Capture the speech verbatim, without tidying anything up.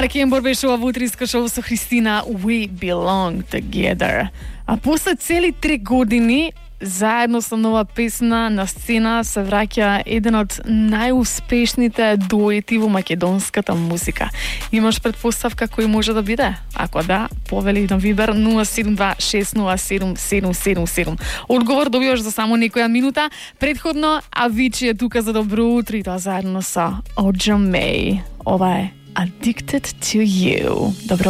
Ова Кембор беше ова утринско шоу со Христина We Belong Together. А после цели три години заедно со нова песна на сцена се враќа еден од најуспешните дуети во македонската музика. Имаш предпоставка кој може да биде? Ако да, повели на Вибер нула седум два шест нула седум седум седум седум. Одговор добиваш за само некоја минута. Предходно Авичи е тука за добро утро и тоа заедно со О'Ja Mae. Ова е Addicted to You. Добро